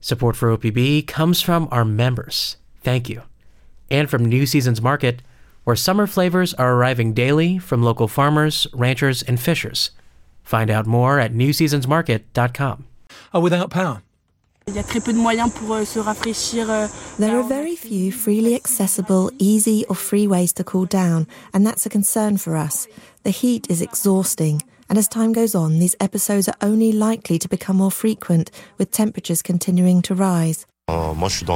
Support for OPB comes from our members. Thank you. And from New Seasons Market, where summer flavors are arriving daily from local farmers, ranchers, and fishers. Find out more at newseasonsmarket.com. Without power. There are very few freely accessible, easy or free ways to cool down, and that's a concern for us. The heat is exhausting, and as time goes on, these episodes are only likely to become more frequent, with temperatures continuing to rise. I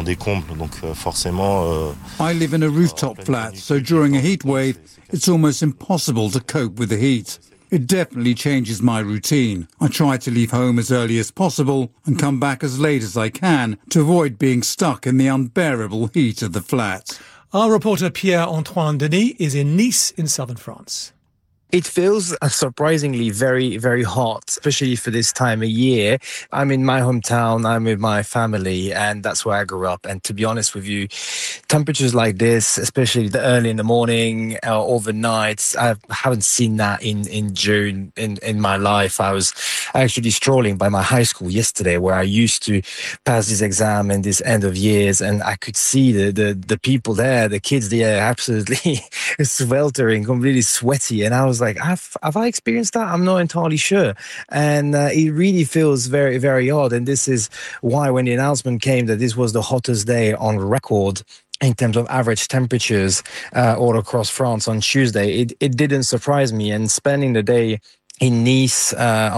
live in a rooftop flat, so during a heat wave, it's almost impossible to cope with the heat. It definitely changes my routine. I try to leave home as early as possible and come back as late as I can to avoid being stuck in the unbearable heat of the flat. Our reporter Pierre-Antoine Denis is in Nice in southern France. It feels surprisingly very, very hot, especially for this time of year. I'm in my hometown, I'm with my family, and that's where I grew up. And to be honest with you, temperatures like this, especially early in the morning or overnight, I haven't seen that in June in my life. I was actually strolling by my high school yesterday where I used to pass this exam and this end of years, and I could see the people there, the kids there, absolutely sweltering, completely sweaty. And I was like, have I experienced that? I'm not entirely sure. And it really feels very, very odd. And this is why when the announcement came that this was the hottest day on record in terms of average temperatures all across France on Tuesday, it didn't surprise me. And spending the day in Nice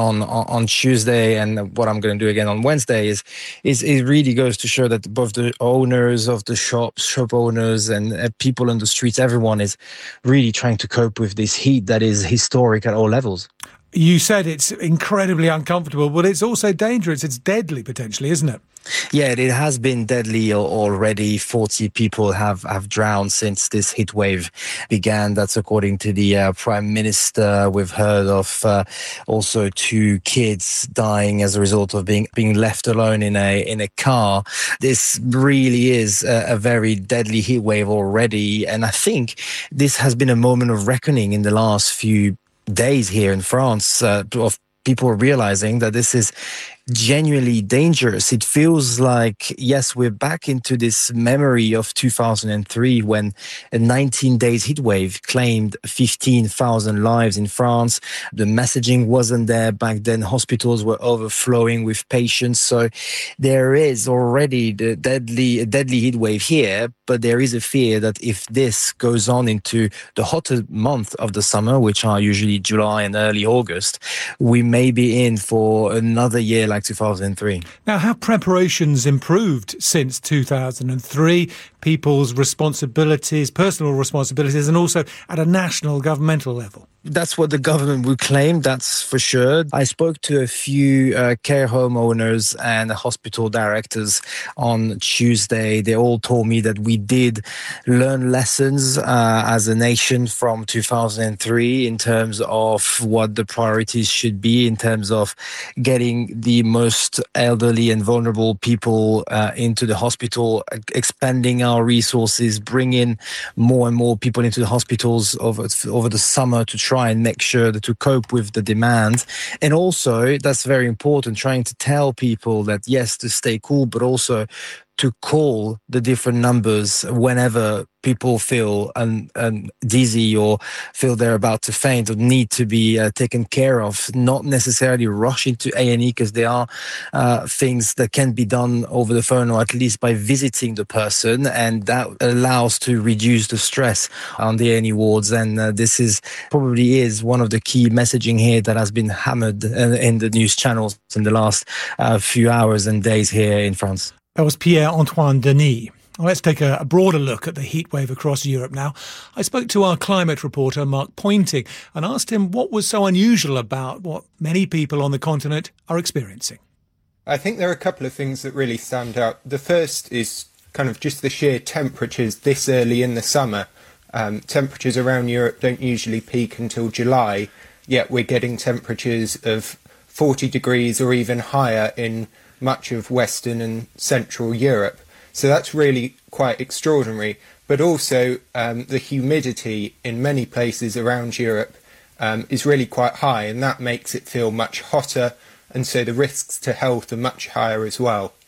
on Tuesday and what I'm going to do again on Wednesday is it really goes to show that both the owners of the shop owners and people on the streets, everyone is really trying to cope with this heat that is historic at all levels. You said it's incredibly uncomfortable, but it's also dangerous. It's deadly potentially, isn't it? Yeah, it has been deadly already. 40 people have drowned since this heat wave began. That's according to the Prime Minister. We've heard of also 2 kids dying as a result of being left alone in a car. This really is a very deadly heat wave already. And I think this has been a moment of reckoning in the last few days here in France of people realizing that this is genuinely dangerous. It feels like, yes, we're back into this memory of 2003 when a 19 days heat wave claimed 15,000 lives in France. The messaging wasn't there back then. Hospitals were overflowing with patients. So there is already the deadly heat wave here, but there is a fear that if this goes on into the hotter month of the summer, which are usually July and early August, we may be in for another year like 2003. Now, have preparations improved since 2003? People's responsibilities, personal responsibilities, and also at a national governmental level? That's what the government would claim, that's for sure. I spoke to a few care home owners and hospital directors on Tuesday. They all told me that we did learn lessons as a nation from 2003 in terms of what the priorities should be, in terms of getting the most elderly and vulnerable people into the hospital, expanding our resources, bringing more and more people into the hospitals over the summer to try and make sure that to cope with the demand. And also, that's very important, trying to tell people that, yes, to stay cool, but also to call the different numbers whenever people feel dizzy or feel they're about to faint or need to be taken care of, not necessarily rush into A&E, because there are things that can be done over the phone or at least by visiting the person, and that allows to reduce the stress on the A&E wards. And this is probably one of the key messaging here that has been hammered in the news channels in the last few hours and days here in France. That was Pierre-Antoine Denis. Well, let's take a broader look at the heatwave across Europe now. I spoke to our climate reporter, Mark Pointing, and asked him what was so unusual about what many people on the continent are experiencing. I think there are a couple of things that really stand out. The first is kind of just the sheer temperatures this early in the summer. Temperatures around Europe don't usually peak until July, yet we're getting temperatures of 40 degrees or even higher in much of Western and Central Europe. So that's really quite extraordinary. But also the humidity in many places around Europe is really quite high, and that makes it feel much hotter, and so the risks to health are much higher as well.